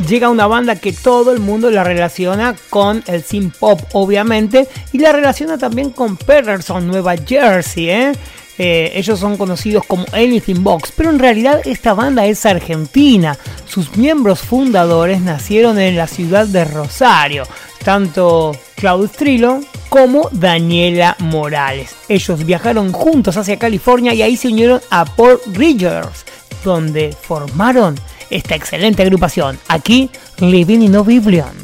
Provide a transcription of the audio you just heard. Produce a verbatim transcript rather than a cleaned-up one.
llega una banda que todo el mundo la relaciona con el synth pop, obviamente, y la relaciona también con Paterson, Nueva Jersey, ¿eh? Eh, ellos son conocidos como Anything Box, pero en realidad esta banda es argentina. Sus miembros fundadores nacieron en la ciudad de Rosario, tanto Claudio Strillo como Daniela Morales. Ellos viajaron juntos hacia California y ahí se unieron a Paul Rogers, donde formaron esta excelente agrupación. Aquí, Living in Oblivion.